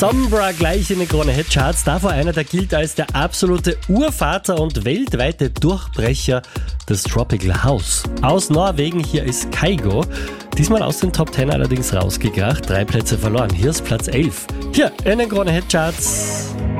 Sombra gleich in den Krone-Hit-Charts. Davor einer, der gilt als der absolute Urvater und weltweite Durchbrecher des Tropical House. Aus Norwegen, hier ist Kygo. Diesmal aus den Top 10 allerdings rausgekracht. 3 Plätze verloren. Hier ist Platz 11. Hier in den Krone-Hit-Charts.